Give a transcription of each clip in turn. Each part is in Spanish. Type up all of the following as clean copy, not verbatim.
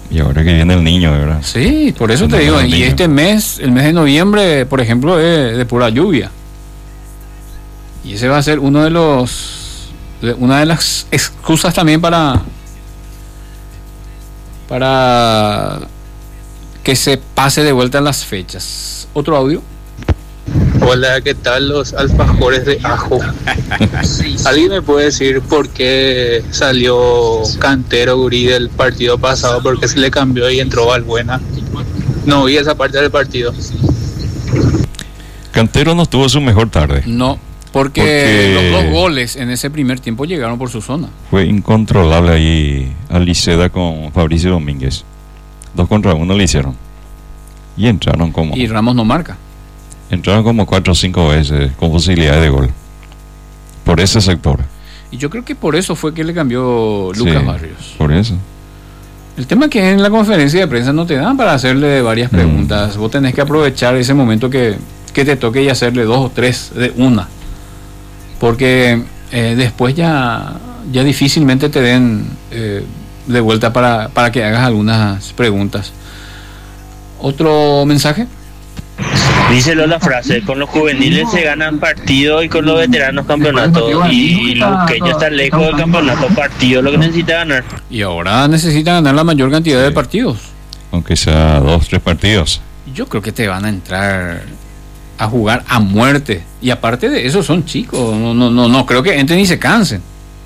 Y ahora que viene el niño, ¿verdad? Sí, por eso te digo, y este mes, el mes de noviembre, por ejemplo, es de pura lluvia. Y ese va a ser una de las excusas también para que se pase de vuelta las fechas. ¿Otro audio? Hola, ¿qué tal los alfajores de ajo? ¿Alguien me puede decir por qué salió Cantero Gurí del partido pasado? ¿Por qué se le cambió y entró Valbuena? No vi esa parte del partido. Cantero no tuvo su mejor tarde. No, porque los dos goles en ese primer tiempo llegaron por su zona. Fue incontrolable ahí Aliceda con Fabricio Domínguez. 2 contra 1 le hicieron. Y entraron como... Y Ramos no marca. Entraron como 4 o 5 veces con posibilidades de gol. Por ese sector. Y yo creo que por eso fue que le cambió Lucas Barrios. Por eso. El tema es que en la conferencia de prensa no te dan para hacerle varias preguntas. Vos tenés que aprovechar ese momento que te toque y hacerle 2 o 3 de una. Porque después ya difícilmente te den de vuelta para que hagas algunas preguntas. ¿Otro mensaje? Díselo la frase, con los juveniles se ganan partidos y con los veteranos campeonatos. Y Luqueño está lejos del campeonato, partido lo que necesita ganar. Y ahora necesita ganar la mayor cantidad de partidos. Aunque sea 2 o 3 partidos. Yo creo que te van a entrar a jugar a muerte. Y aparte de eso son chicos. No creo que entren y se cansen.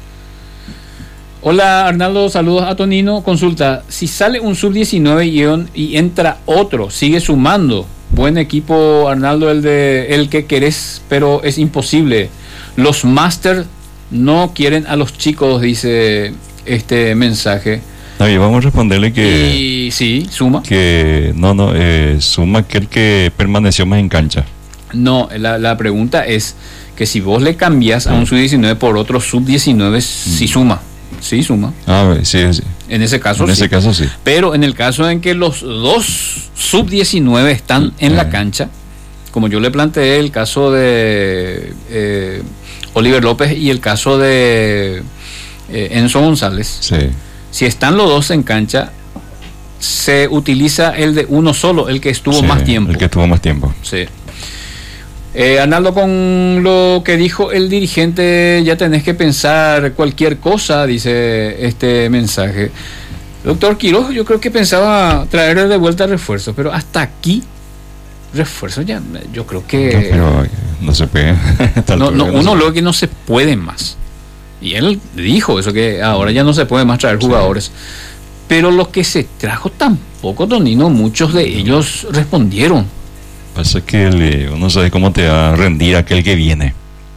Hola Arnaldo, saludos a Tonino. Consulta, si sale un sub-19 y entra otro, sigue sumando. Buen equipo, Arnaldo, el que querés, pero es imposible. Los máster no quieren a los chicos, dice este mensaje. Oye, vamos a responderle que... Y sí, suma. Que suma aquel que permaneció más en cancha. No, la pregunta es que si vos le cambias a un sub-19 por otro sub-19, sí suma. Sí, suma. Sí. En ese caso sí. Pero en el caso en que los dos sub-19 están en la cancha, como yo le planteé el caso de Oliver López y el caso de Enzo González, si están los dos en cancha, se utiliza el de uno solo, el que estuvo más tiempo. El que estuvo más tiempo. Sí. Arnaldo, con lo que dijo el dirigente, ya tenés que pensar cualquier cosa, dice este mensaje. Doctor Quiroz, yo creo que pensaba traer de vuelta refuerzos, pero hasta aquí, refuerzos ya, yo creo que... Pero no se puede. Uno luego que no se puede más. Y él dijo eso, que ahora ya no se puede más traer jugadores. Pero lo que se trajo tampoco, Tonino, muchos de ellos respondieron. Pasa que uno sabe cómo te va a rendir aquel que viene.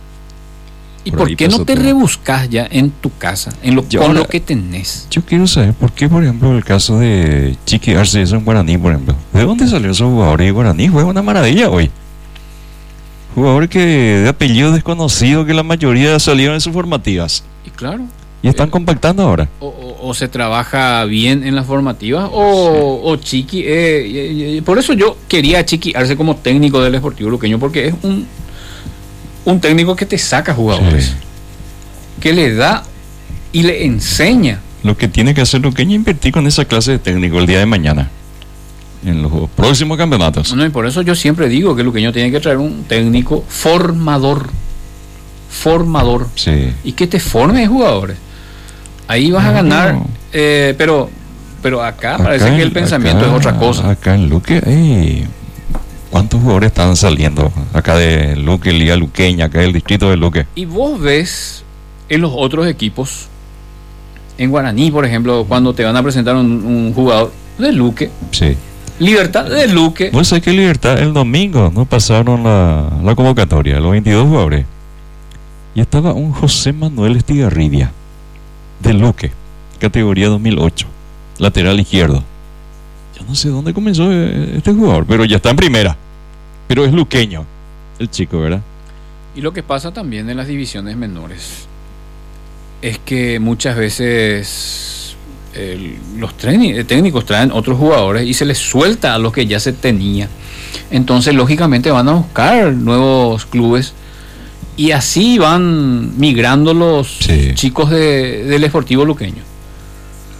¿Y por qué no te rebuscas ya en tu casa, con lo que tenés? Yo quiero saber por qué, por ejemplo, el caso de Chiqui Arce, eso en Guaraní, por ejemplo. ¿De dónde salió esos jugadores de Guaraní? Fue una maravilla hoy. Jugadores de apellido desconocido que la mayoría salieron en sus formativas. Y claro. Y están compactando ahora. O se trabaja bien en las formativas o Chiqui. Por eso yo quería a Chiqui Arce como técnico del Sportivo Luqueño, porque es un técnico que te saca jugadores, que le da y le enseña. Lo que tiene que hacer Luqueño es invertir con esa clase de técnico el día de mañana, en los próximos campeonatos. Y por eso yo siempre digo que Luqueño tiene que traer un técnico formador. Y que te forme jugadores. Ahí vas a ganar, pero acá parece que el pensamiento es otra cosa. Acá en Luque, ¿cuántos jugadores están saliendo acá de Luque, Liga Luqueña, acá del distrito de Luque? Y vos ves en los otros equipos, en Guaraní, por ejemplo, cuando te van a presentar un jugador de Luque. Sí. Libertad de Luque. Vos sabés que Libertad el domingo no pasaron la convocatoria, los 22 jugadores. Y estaba un José Manuel Estigarribia, de Luque, categoría 2008, lateral izquierdo. Yo no sé dónde comenzó este jugador, pero ya está en primera. Pero es luqueño, el chico, ¿verdad? Y lo que pasa también en las divisiones menores es que muchas veces los técnicos traen otros jugadores y se les suelta a los que ya se tenía. Entonces, lógicamente, van a buscar nuevos clubes. Y así van migrando los chicos del Sportivo Luqueño.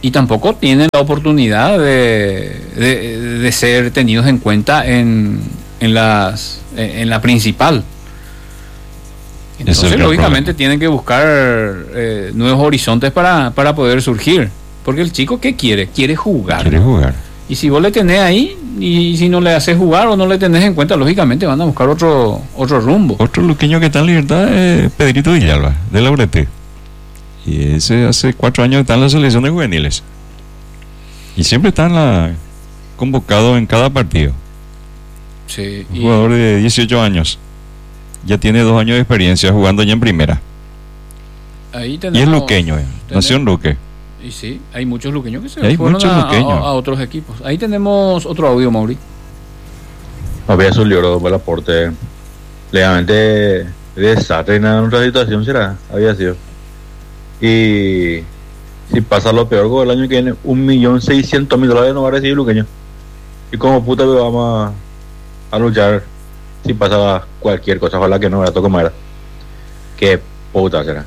y tampoco tienen la oportunidad de ser tenidos en cuenta en la principal. Entonces, lógicamente, tienen que buscar nuevos horizontes para poder surgir. Porque el chico, ¿qué quiere? Quiere jugar. Quiere jugar. Y si vos le tenés ahí, y si no le haces jugar o no le tenés en cuenta, lógicamente van a buscar otro rumbo. Otro luqueño que está en libertad es Pedrito Villalba, de Laurete. Y ese hace 4 años está en la selección de juveniles. Y siempre está convocado en cada partido. Sí, Un jugador de 18 años. Ya tiene 2 años de experiencia jugando ya en primera. Ahí tenemos, y es luqueño, nació en Luque. Y sí, hay muchos luqueños que se hay fueron luqueños a otros equipos. Ahí tenemos otro audio, Mauri. Había su libro para el aporte. Legalmente desastre en otra situación será, había sido. Y si pasa lo peor, el año que viene, $1.600.000 no va a recibir luqueño. Y como puta vamos a luchar si pasa cualquier cosa, ojalá que no, era todo como era. Qué puta será.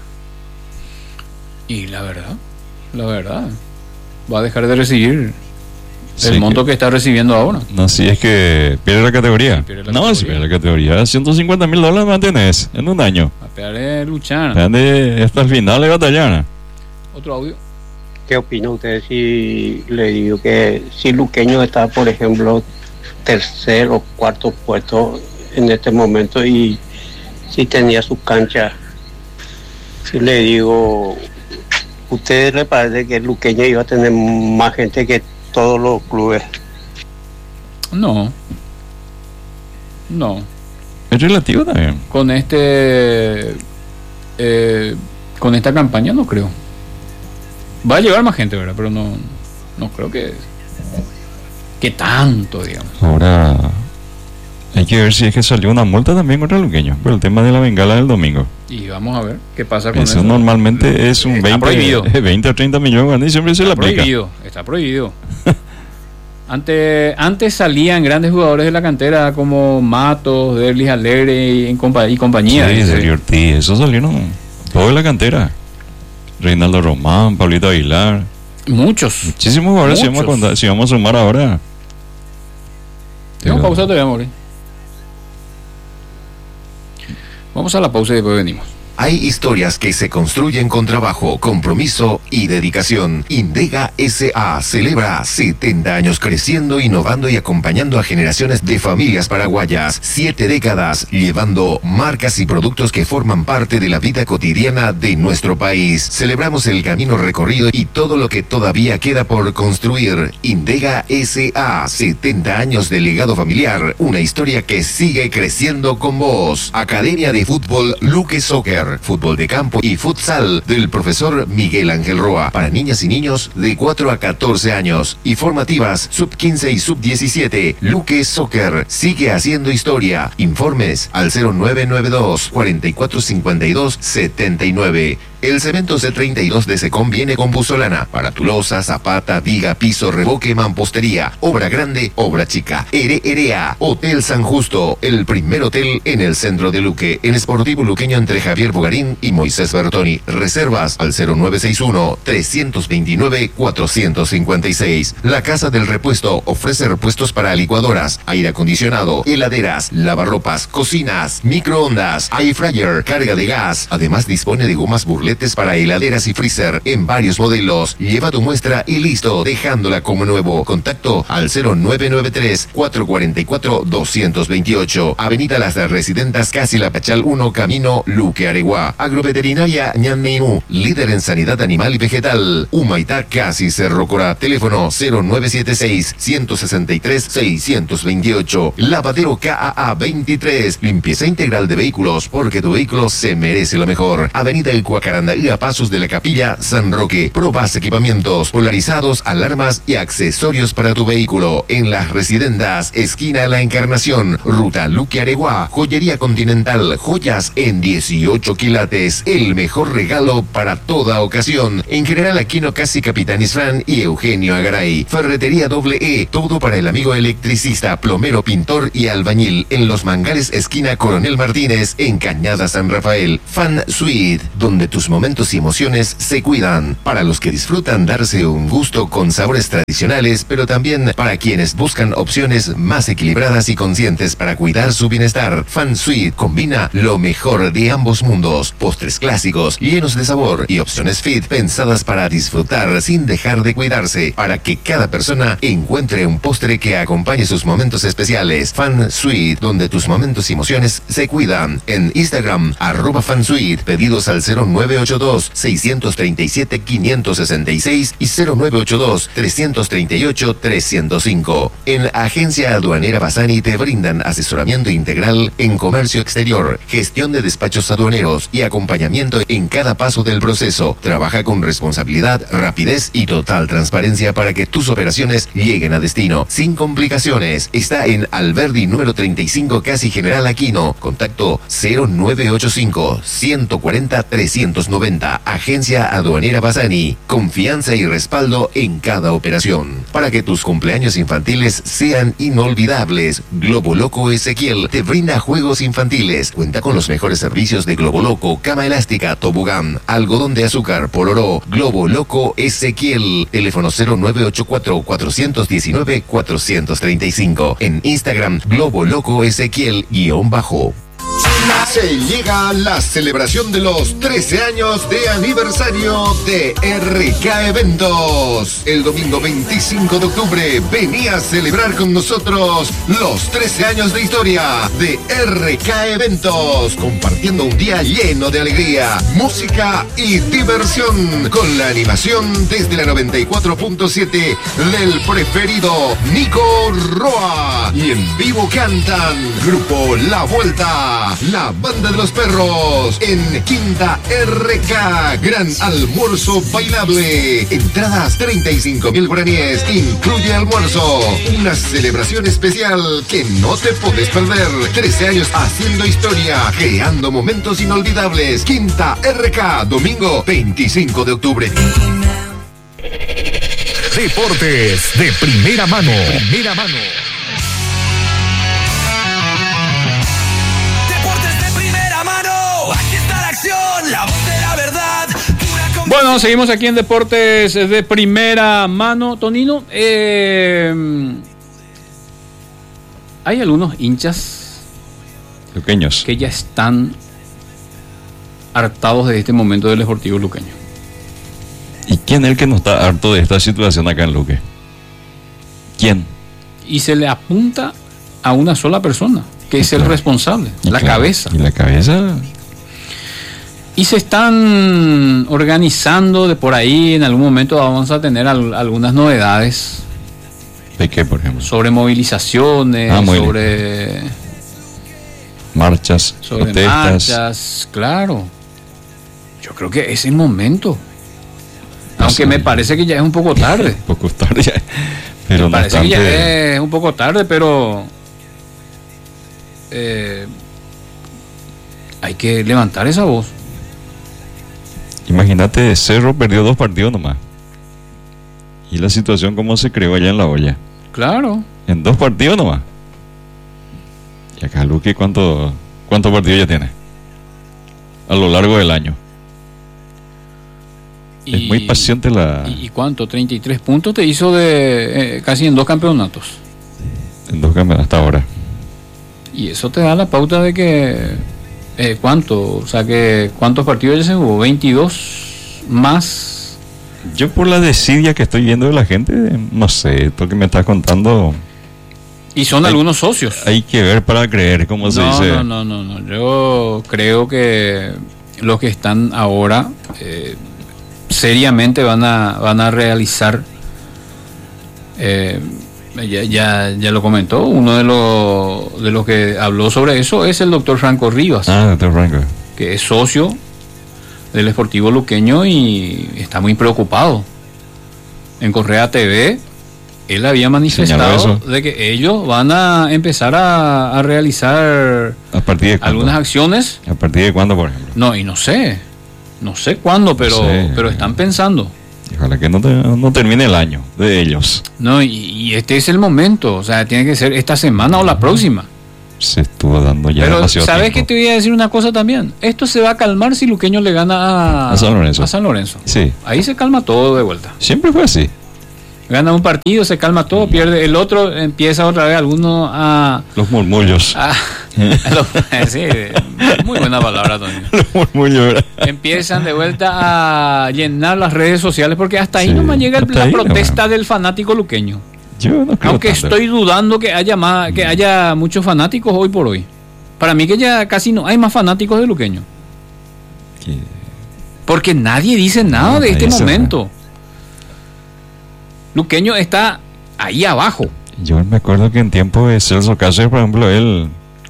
Y la verdad, va a dejar de recibir el monto que está recibiendo ahora. No, si es que pierde la categoría. Sí, pierde la categoría. $150.000 mantenés en un año. A pegar luchar. Hasta el final de batallar. Otro audio. ¿Qué opina usted si le digo que si Luqueño está, por ejemplo, tercer o cuarto puesto en este momento y si tenía su cancha, si le digo, ¿usted le parece que el Luqueño iba a tener más gente que todos los clubes? No. Es relativo también. Con esta campaña no creo. Va a llevar más gente, ¿verdad? Pero no creo que tanto, digamos. Ahora hay que ver si es que salió una multa también contra Luqueño por el tema de la bengala del domingo. Y vamos a ver qué pasa con eso. Eso normalmente es un 20 o 30 millones y siempre se le aplica. Está prohibido. Antes salían grandes jugadores de la cantera como Matos, Derlis Alegre y compañía. Sí, de Ortiz, esos salieron todos de la cantera. Reinaldo Román, Pablito Aguilar. Muchísimos jugadores. Si vamos a sumar ahora. Tenemos pausa todavía, Mauri. Vamos a la pausa y después venimos. Hay historias que se construyen con trabajo, compromiso y dedicación. Indega S.A. celebra 70 años creciendo, innovando y acompañando a generaciones de familias paraguayas. 7 décadas llevando marcas y productos que forman parte de la vida cotidiana de nuestro país. Celebramos el camino recorrido y todo lo que todavía queda por construir. Indega S.A. 70 años de legado familiar. Una historia que sigue creciendo con vos. Academia de Fútbol Luque Soccer. Fútbol de campo y futsal del profesor Miguel Ángel Roa para niñas y niños de 4 a 14 años y formativas sub 15 y sub 17. Luque Soccer sigue haciendo historia. Informes al 0992 4452 79. El cemento C32 de Secom viene con Buzolana para tu losa, zapata, viga, piso, revoque, mampostería, obra grande, obra chica. RRA, Hotel San Justo, el primer hotel en el centro de Luque, en Sportivo Luqueño entre Javier Bogarín y Moisés Bertoni. Reservas al 0961-329-456. La Casa del Repuesto ofrece repuestos para licuadoras, aire acondicionado, heladeras, lavarropas, cocinas, microondas, air fryer, carga de gas. Además dispone de gomas burletes para heladeras y freezer en varios modelos. Lleva tu muestra y listo, dejándola como nuevo. Contacto al 0993-444-228. Avenida Las Residentas, casi La Pachal 1, Camino Luque Areguá. Agroveterinaria Ñanmeinu, líder en sanidad animal y vegetal. Humaitá, casi Cerro Corá. Teléfono 0976-163-628. Lavadero KAA 23. Limpieza integral de vehículos, porque tu vehículo se merece lo mejor. Avenida El Cuacaranda y a pasos de la Capilla San Roque. Probas equipamientos, polarizados, alarmas y accesorios para tu vehículo. En Las Residentas, esquina La Encarnación, ruta Luque Areguá. Joyería Continental, joyas en 18 quilates. El mejor regalo para toda ocasión. En General Aquino Casi Capitán Isfán y Eugenio Agaray. Ferretería E, todo para el amigo electricista, plomero, pintor y albañil. En Los Mangales, esquina Coronel Martínez, en Cañada San Rafael. Fan Suite, donde tus tus momentos y emociones se cuidan. Para los que disfrutan darse un gusto con sabores tradicionales, pero también para quienes buscan opciones más equilibradas y conscientes para cuidar su bienestar, Fan Sweet combina lo mejor de ambos mundos. Postres clásicos, llenos de sabor, y opciones fit pensadas para disfrutar sin dejar de cuidarse, para que cada persona encuentre un postre que acompañe sus momentos especiales. Fan Sweet, donde tus momentos y emociones se cuidan. En Instagram, @fansweet. Pedidos al 0982-637-566 y 0982-338-305. En Agencia Aduanera Bassani te brindan asesoramiento integral en comercio exterior, gestión de despachos aduaneros y acompañamiento en cada paso del proceso. Trabaja con responsabilidad, rapidez y total transparencia para que tus operaciones lleguen a destino sin complicaciones. Está en Alberdi número 35, casi General Aquino. Contacto 0985-140-390. Agencia Aduanera Bassani. Confianza y respaldo en cada operación. Para que tus cumpleaños infantiles sean inolvidables, Globo Loco Ezequiel te brinda juegos infantiles. Cuenta con los mejores servicios de Globo Loco, cama elástica, tobogán, algodón de azúcar, pororó. Globo Loco Ezequiel. Teléfono 0984-419-435. En Instagram, Globo Loco Ezequiel _. Se llega la celebración de los 13 años de aniversario de RK Eventos. El domingo 25 de octubre vení a celebrar con nosotros los 13 años de historia de RK Eventos, compartiendo un día lleno de alegría, música y diversión, con la animación desde la 94.7 del preferido Nico Roa. Y en vivo cantan Grupo La Vuelta, La Banda de los Perros, en Quinta RK, gran almuerzo bailable. Entradas 35.000 guaraníes, incluye almuerzo. Una celebración especial que no te puedes perder. 13 años haciendo historia, creando momentos inolvidables. Quinta RK, domingo 25 de octubre. Deportes de primera mano. Primera mano. La voz de la verdad. Bueno, seguimos aquí en Deportes de primera mano. Tonino, hay algunos hinchas luqueños que ya están hartados de este momento del Sportivo Luqueño. ¿Y quién es el que no está harto de esta situación acá en Luque? ¿Quién? Y se le apunta a una sola persona, que es el responsable, la cabeza. ¿Y la cabeza? Y se están organizando de por ahí. En algún momento vamos a tener algunas novedades. ¿De qué, por ejemplo? Sobre movilizaciones, sobre marchas, sobre protestas. Marchas, claro. Yo creo que es el momento. Aunque me parece que ya es un poco tarde. Un poco tarde ya. Pero me parece que ya es un poco tarde, pero hay que levantar esa voz. Imagínate, Cerro perdió 2 partidos nomás. Y la situación como se creó allá en La Olla. Claro. En 2 partidos nomás. Y acá Luque, ¿cuántos partidos ya tiene? A lo largo del año. Es muy paciente la... ¿Y cuánto? 33 puntos te hizo de casi en 2 campeonatos. En 2 campeonatos hasta ahora. Y eso te da la pauta de que... ¿cuánto? O sea, que ¿cuántos partidos ya se jugó? 22 más. Yo por la desidia que estoy viendo de la gente, no sé, esto que me estás contando. Y son algunos socios. Hay que ver para creer, como se dice. No. Yo creo que los que están ahora seriamente van a realizar. Ya lo comentó, uno de los que habló sobre eso es el doctor Franco Rivas. Doctor Franco. Que es socio del Sportivo Luqueño y está muy preocupado. En Correa TV, él había manifestado de que ellos van a empezar a realizar ¿A partir de algunas acciones. ¿A partir de cuándo, por ejemplo? No, y no sé cuándo, pero están pensando. Ojalá que no termine el año de ellos. No, y este es el momento, o sea, tiene que ser esta semana o la próxima. se estuvo dando ya Pero demasiado ¿sabes tiempo. qué te voy a decir una cosa también? Esto se va a calmar si Luqueño le gana A San Lorenzo. a San Lorenzo. Sí, Ahí se calma todo de vuelta. siempre fue así. Gana un partido, se calma todo, pierde el otro, empieza otra vez alguno a... Los murmullos. sí, muy buena palabra, Tony. Los murmullos, ¿verdad? Empiezan de vuelta a llenar las redes sociales porque hasta ahí Sí, nomás llega hasta la ahí protesta nomás. del fanático luqueño. Yo no creo Aunque tanto. estoy dudando que haya más, que haya muchos fanáticos hoy por hoy. Para mí que ya casi no hay más fanáticos de luqueño. Que- Porque nadie dice nada No, de este nadie dice momento. Luqueño está ahí abajo. Yo me acuerdo que en tiempo de Celso Cáceres, por ejemplo, él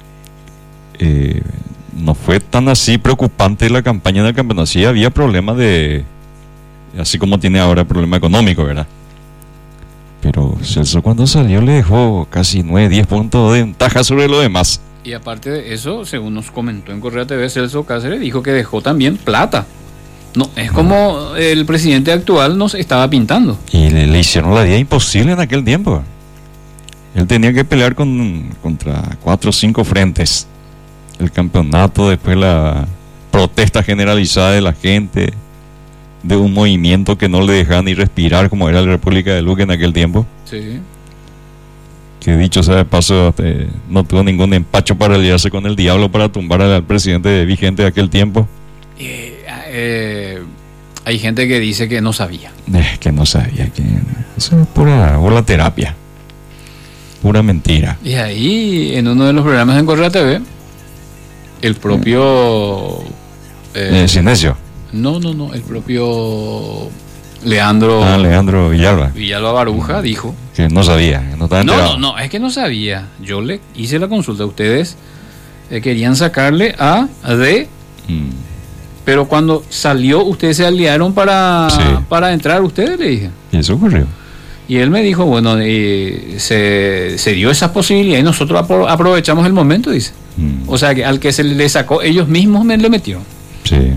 no fue tan así preocupante la campaña del campeonato. Sí había problemas de, así como tiene ahora problema económico, ¿verdad? Pero Celso cuando salió le dejó casi 9, 10 puntos de ventaja sobre los demás. Y aparte de eso, según nos comentó en Correa TV, Celso Cáceres dijo que dejó también plata. No, es como el presidente actual nos estaba pintando. Y le hicieron la vida imposible en aquel tiempo. Él tenía que pelear contra 4 o 5 frentes. El campeonato, después la protesta generalizada de la gente, de un movimiento que no le dejaba ni respirar como era la República de Luque en aquel tiempo. Sí. Que dicho sea de paso, no tuvo ningún empacho para aliarse con el diablo para tumbar al presidente vigente de aquel tiempo. Hay gente que dice que no sabía. Que no sabía que eso es pura terapia, pura mentira. Y ahí, en uno de los programas en Correa TV, el propio... Sinesio. No, el propio Leandro Villalba Baruja dijo... Que no sabía, que no estaba enterado. No, es que no sabía. Yo le hice la consulta. Ustedes querían sacarle a D, pero cuando salió, ustedes se aliaron para entrar, ustedes, le dije. Y eso ocurrió. Y él me dijo, bueno, se dio esa posibilidad y nosotros aprovechamos el momento, dice. O sea, que al que se le sacó, ellos mismos le metieron. Sí.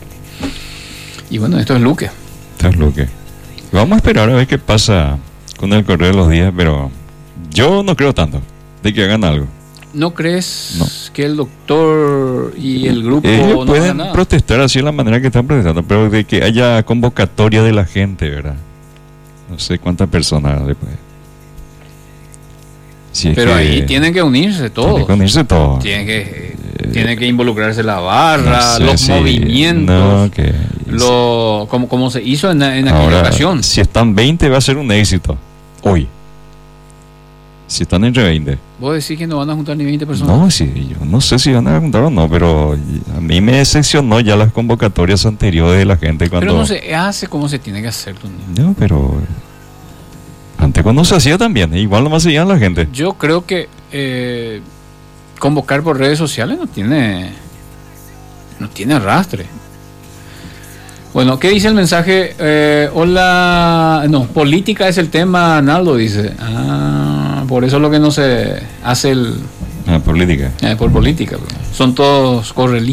Y bueno, esto es Luque. Esto es Luque. Vamos a esperar a ver qué pasa con el correr de los días, pero yo no creo tanto de que hagan algo. ¿No crees que el doctor y el grupo Ellos no pueden hagan nada? protestar así de la manera que están protestando, pero de que haya convocatoria de la gente, ¿verdad? No sé cuántas personas después. Si es Pero que ahí tienen que unirse todos. tiene que unirse todo. Tiene que involucrarse la barra, No sé los si- movimientos, no, que- como se hizo en aquella Ahora, ocasión. si están 20 va a ser un éxito. Hoy. Si están entre 20. ¿Vos decís que no van a juntar ni 20 personas? No, sí, yo no sé si van a juntar o no, pero a mí me decepcionó ya las convocatorias anteriores de la gente cuando... Pero no se hace como se tiene que hacer, Tony. No, pero... Antes cuando se hacía también, igual nomás se iban la gente. Yo creo que convocar por redes sociales no tiene arrastre. Bueno, ¿qué dice el mensaje? Hola, no, política es el tema, Naldo dice. Por eso es lo que no se hace Política. por política. Son todos correlí.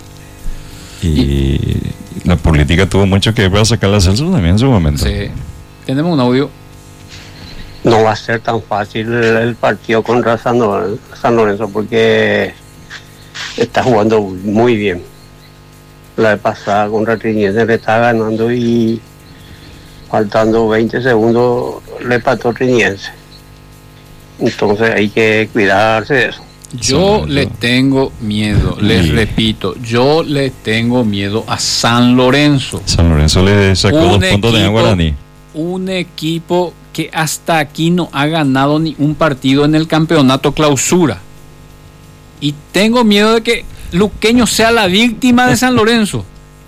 Y la política tuvo mucho que ver para sacar la Celso también en su momento. Sí. Tenemos un audio. No va a ser tan fácil el partido contra San Lorenzo porque está jugando muy bien. La vez pasada contra Triniense le está ganando y faltando 20 segundos le empató Triniense. Entonces hay que cuidarse de eso. Yo le tengo miedo, les repito, yo le tengo miedo a San Lorenzo. San Lorenzo le sacó 2 puntos de Guaraní. Un equipo que hasta aquí no ha ganado ni un partido en el campeonato clausura. Y tengo miedo de que Luqueño sea la víctima de San Lorenzo.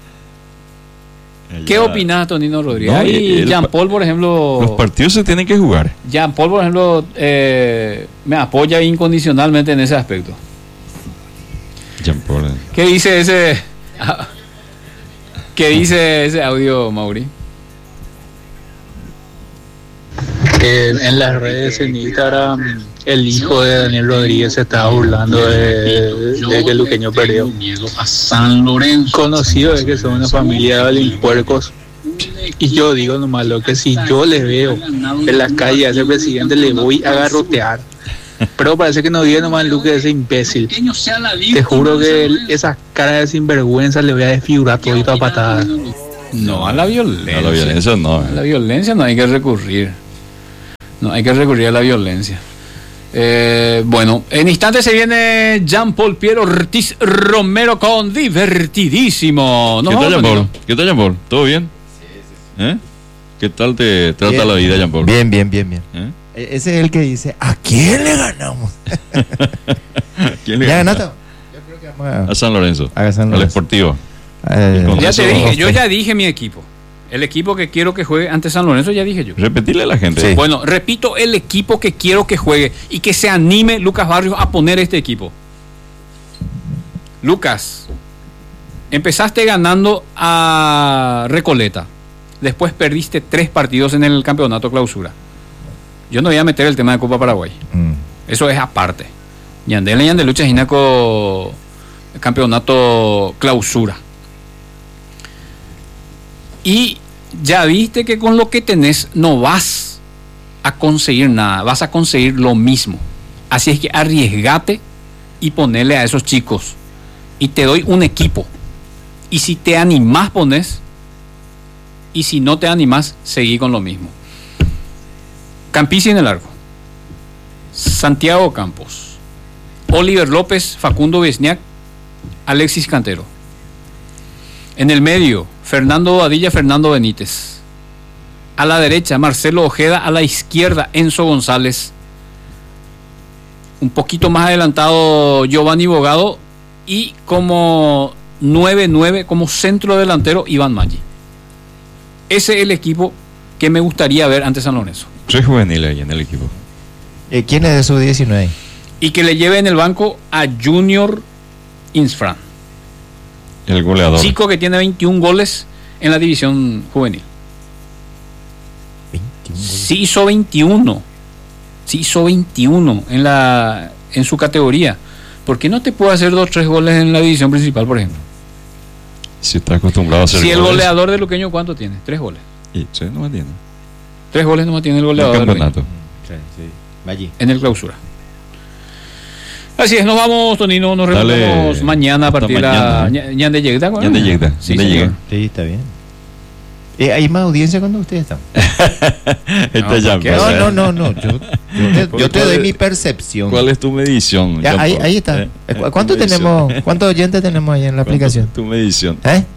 ¿Qué opinas, Tonino Rodríguez? No, Ahí Jean Paul, por ejemplo... Los partidos se tienen que jugar. Jean Paul, por ejemplo, me apoya incondicionalmente en ese aspecto. Jean Paul. ¿Qué dice ese audio, Mauri? En las redes, en Instagram, el hijo de Daniel Rodríguez se estaba burlando de que el Luqueño perdió. A San Lorenzo. Conocido es que son una familia de valimpuercos. Y yo digo nomás lo que si yo le veo en la calle a ese presidente le voy a garrotear. Pero parece que no viene nomás el Luque de ese imbécil. Te juro que esa cara de sinvergüenza le voy a desfigurar todito a patadas. No, a la violencia. A la violencia no. A la violencia no hay que recurrir. No hay que recurrir a la violencia. Bueno, en instantes se viene Jean-Paul Pierre Ortiz Romero con Divertidísimo. ¿Qué tal, Jean-Paul? ¿Qué tal, Jean-Paul? ¿Todo bien? ¿Qué tal te trata bien, la vida, Jean-Paul? Bien. Ese es el que dice, ¿a quién le ganamos? ¿Quién le ¿Ya gana? ganaste? Yo creo que vamos A San Lorenzo. a San Al Lorenzo. Sportivo. Ya Eso- te dije, yo ya dije mi equipo. El equipo que quiero que juegue ante San Lorenzo ya dije yo. Repetirle a la gente. Sí. Bueno, repito el equipo que quiero que juegue y que se anime Lucas Barrios a poner este equipo. Lucas, empezaste ganando a Recoleta. Después perdiste 3 partidos en el campeonato clausura. Yo no voy a meter el tema de Copa Paraguay. Eso es aparte. Yandel y Yandelucha Ginaco campeonato clausura. Y ya viste que con lo que tenés no vas a conseguir nada, vas a conseguir lo mismo. Así es que arriesgate y ponele a esos chicos. Y te doy un equipo. Y si te animás, pones. Y si no te animás, seguí con lo mismo. Campisi en el arco. Santiago Campos. Oliver López, Facundo Viesniak, Alexis Cantero. En el medio, Fernando Badilla, Fernando Benítez. A la derecha, Marcelo Ojeda. A la izquierda, Enzo González. Un poquito más adelantado, Giovanni Bogado. Y como 9-9, como centro delantero, Iván Maggi. Ese es el equipo que me gustaría ver ante San Lorenzo. 3 juveniles ahí en el equipo. ¿Quién es de su 19? Y que le lleve en el banco a Junior Insfran. El goleador. Chico que tiene 21 goles en la división juvenil. 21 goles. Sí hizo 21. Sí hizo 21 en su categoría. ¿Por qué no te puede hacer 2 o 3 goles en la división principal, por ejemplo? Si está acostumbrado a hacer Si el goles. goleador de Luqueño, ¿cuánto tiene? 3 goles. Y sí, no me entiendo. 3 goles nomás tiene el El goleador de Luqueño campeonato. Sí. Maggi. en el clausura. Así es, nos vamos, Tonino, nos Dale. reunimos mañana a partir de la mañana. Ñande Llegda. ¿no? Ñande Llegda, Sí, Ñande señor. Llegda. Sí, está bien. ¿Hay más audiencia cuando ustedes están? Este ya ¿qué? empieza. No. Yo te doy mi percepción. ¿Cuál es tu medición? Ya, Jean-Paul? ahí está. ¿Cuánto Tu medición. tenemos? ¿Cuántos oyentes tenemos ahí en la aplicación? Tu medición.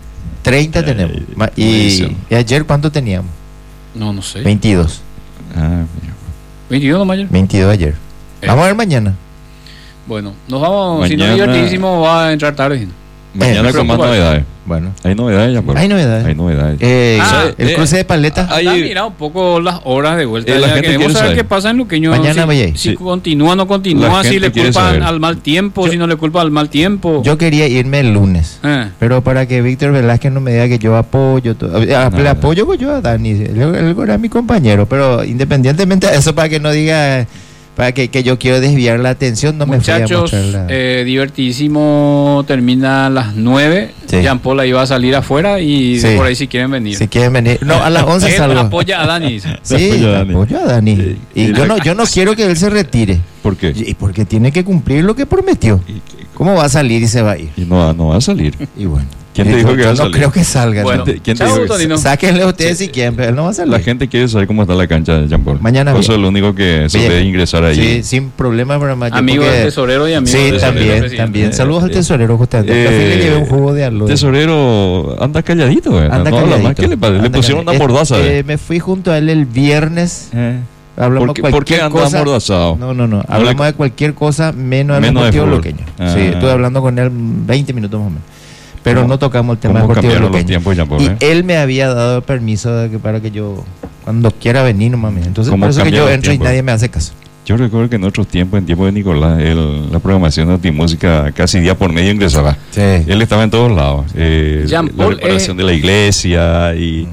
30 tenemos. tu medición. ¿Y ayer cuánto teníamos? No sé. 22. Ah, mira. 21 no mayor. 22 ayer. Vamos a ver mañana. Bueno, nos vamos. Si no es Mañana- divertidísimo, va a entrar tarde. Mañana me con más preocupa. novedades. Bueno. Hay novedades, Jean-Paul. Hay novedades. Hay novedades. El cruce de paletas. Hay- Mira un poco las horas de vuelta. La Ya gente queremos quiere saber saber. qué pasa en Luqueño. Mañana voy a ir. Si Sí. continúa o no La continúa, si gente le quiere culpan saber. al mal tiempo, si no le culpa al mal tiempo. Yo quería irme el lunes. Pero para que Víctor Velázquez no me diga que yo apoyo, le apoyo pues yo a Dani, él era mi compañero, pero independientemente de eso, para que no diga, para que yo quiero desviar la atención, no me fui a Muchachos, mostrar la... divertidísimo, termina a las 9. Sí. Jean Paul ahí va a salir afuera y Sí. por ahí si quieren venir. Si quieren venir, no, a las 11 Él salgo. apoya a Dani. dice. Sí, Apoyo a Dani. apoyo a Dani. Sí. Y yo no quiero que él se retire. ¿Por qué? Y porque tiene que cumplir lo que prometió. ¿Cómo va a salir y se va a ir? Y no va a salir. Y bueno. ¿Quién te dijo que yo va a no salir? creo que salga. Bueno, ¿no? ¿Quién te chao, dijo que- Tonino. Sáquenle ustedes si quieren, pero él no va a salir. La gente quiere saber cómo está la cancha de Jean Paul. Mañana Por eso es bien. lo único que se Bien. debe ingresar ahí. Sí, sin problema, pero más yo Amigo porque- del tesorero y amigo Sí, del también, presidente. también. Saludos al tesorero, justamente. Al café le llevé un jugo de aloe. Tesorero anda calladito, ¿verdad? Anda no habla calladito. más. ¿Qué le pasa? Le Anda pusieron una calladito. mordaza. Me fui junto a él el viernes. Hablamos ¿Por qué cualquier anda cosa. amordazado? No. Hablamos de cualquier cosa menos del Menos de Deportivo fútbol. Luqueño. Ah. Sí, estuve hablando con él 20 minutos más o menos. Pero ¿Cómo- no tocamos el tema cómo Deportivo cambiaron los Luqueño. tiempos, Jean Paul, Y él me había dado permiso de para que yo, cuando quiera venir, nomás. Entonces, ¿Cómo por eso que cambiaron yo los entro tiempos? y nadie me hace caso. Yo recuerdo que en otros tiempos, en tiempos de Nicolás, la programación de Antimúsica casi día por medio ingresaba. Sí. Él estaba en todos lados. Jean La Paul reparación de la iglesia y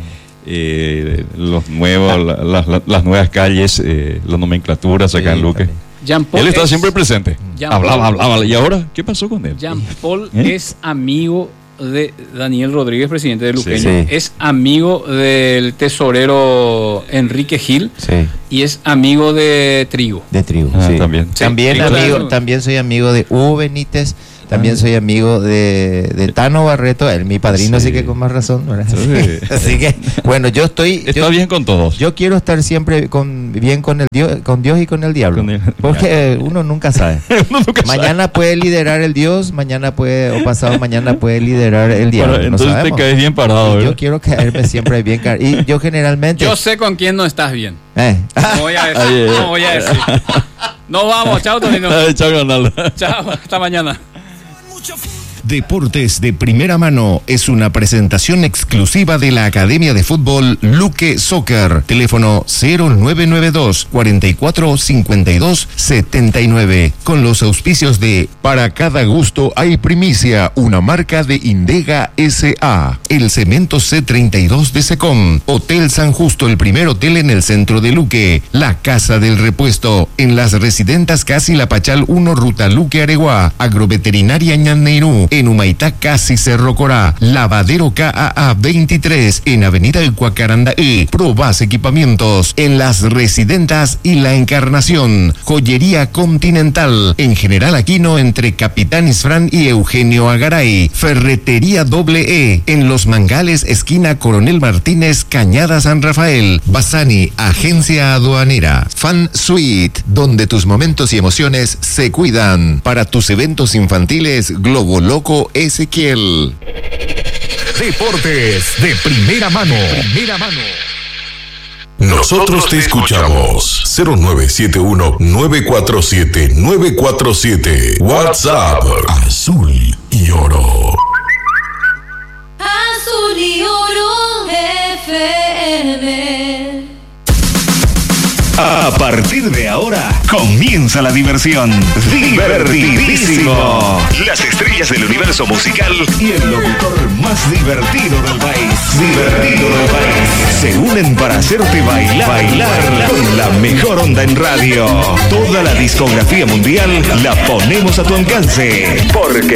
los nuevos, las nuevas calles, las nomenclaturas acá en Luque. Jean Paul Él estaba siempre presente. Jean Hablaba. Paul- ¿Y ahora qué pasó con él? Jean Paul ¿Eh? es amigo de Daniel Rodríguez, presidente de Luqueño. Sí. Es amigo del tesorero Enrique Gil. Sí. Y es amigo de Trigo. De Trigo, Ah, sí. también. También, Sí, amigo, claro. también soy amigo de Hugo Benítez. También soy amigo de Tano Barreto, mi padrino, Sí. así que con más razón, ¿verdad? Sí. Así que, bueno, yo estoy... Está yo, bien con todos. yo quiero estar siempre bien con con Dios y con el diablo. Con el- Porque uno nunca sabe. Uno nunca sabe. Mañana puede liderar el Dios, mañana puede, o pasado mañana puede liderar el diablo. Bueno, no entonces te sabemos. caes bien parado, Y ¿verdad? yo quiero caerme siempre bien. Y yo generalmente... Yo sé con quién no estás bien. No voy a decir. Ay, ay, ay. No voy a decir. Nos vamos. Chao, Tonino. Ay, chao, Ronaldo. Chao. Hasta mañana. Deportes de Primera Mano es una presentación exclusiva de la Academia de Fútbol Luque Soccer. Teléfono 0992 44 52 79. Con los auspicios de Para cada gusto hay primicia, una marca de Indega S.A. El cemento C32 de Secom. Hotel San Justo, el primer hotel en el centro de Luque. La Casa del Repuesto. En las residentas Casi La Pachal 1, Ruta Luque Areguá. Agroveterinaria Ñanneirú. En Humaitá, Casi Cerro Corá. Lavadero KAA 23. En Avenida Huacaranda E. Probás Equipamientos. En las residentas y La Encarnación. Joyería Continental. En General Aquino entre Capitán Isfrán y Eugenio Agaray. Ferretería E. En Los Mangales, esquina Coronel Martínez, Cañada San Rafael. Basani, agencia aduanera. Fan Suite, donde tus momentos y emociones se cuidan. Para tus eventos infantiles, Globo Loco Ezequiel. Deportes de primera mano. Primera mano. Nosotros te escuchamos. 0971-947-947. WhatsApp. Azul y oro. Azul y oro FM. A partir de ahora comienza la diversión. Divertidísimo. Las estrellas del universo musical y el locutor más divertido del país. Se unen para hacerte bailar con la mejor onda en radio. Toda la discografía mundial la ponemos a tu alcance. Porque